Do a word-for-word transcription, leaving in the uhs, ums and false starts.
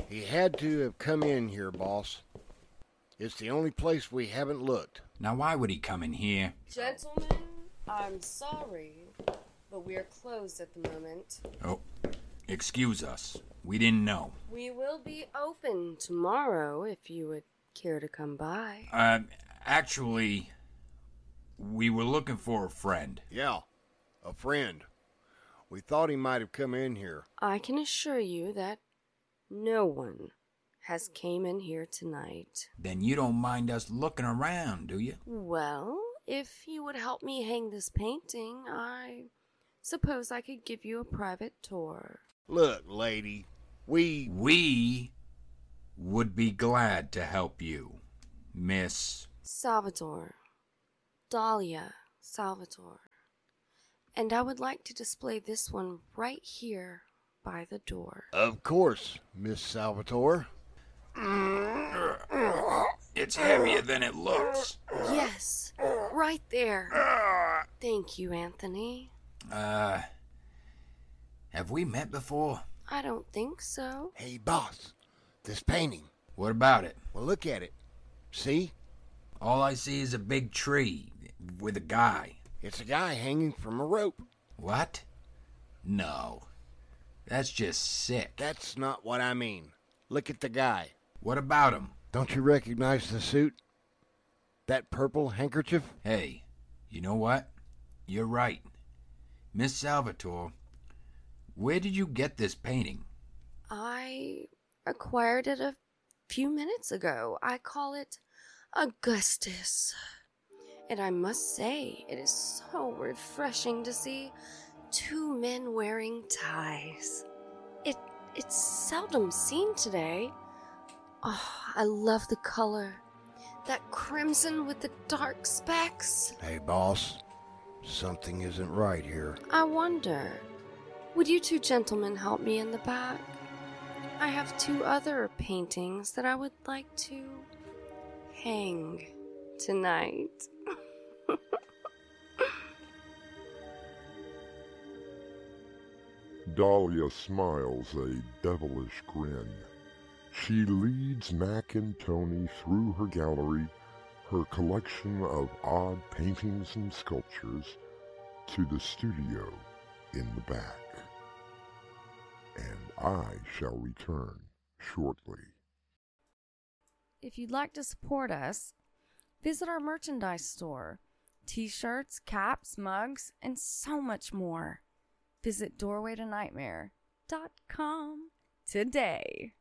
He had to have come in here, boss. It's the only place we haven't looked. Now why would he come in here? Gentlemen, I'm sorry, but we're closed at the moment. Oh, excuse us. We didn't know. We will be open tomorrow if you would care to come by. Uh, actually, we were looking for a friend. Yeah, a friend. We thought he might have come in here. I can assure you that no one has came in here tonight. Then you don't mind us looking around, do you? Well, if you would help me hang this painting, I suppose I could give you a private tour. Look, lady, we... We would be glad to help you, Miss... Salvatore. Dahlia Salvatore. And I would like to display this one right here by the door. Of course, Miss Salvatore. It's heavier than it looks. Yes, right there. Thank you, Anthony. Uh, have we met before? I don't think so. Hey, boss, this painting. What about it? Well, look at it. See? All I see is a big tree with a guy. It's a guy hanging from a rope. What? No. That's just sick. That's not what I mean. Look at the guy. What about him? Don't you recognize the suit? That purple handkerchief? Hey, you know what? You're right. Miss Salvatore, where did you get this painting? I acquired it a few minutes ago. I call it Augustus. And I must say, it is so refreshing to see two men wearing ties. It it's seldom seen today. Oh, I love the color. That crimson with the dark specks. Hey, boss. Something isn't right here. I wonder, would you two gentlemen help me in the back? I have two other paintings that I would like to hang tonight. Dahlia smiles a devilish grin. She leads Mac and Tony through her gallery, her collection of odd paintings and sculptures, to the studio in the back. And I shall return shortly. If you'd like to support us, visit our merchandise store. T-shirts, caps, mugs, and so much more. Visit doorway to nightmare dot com today.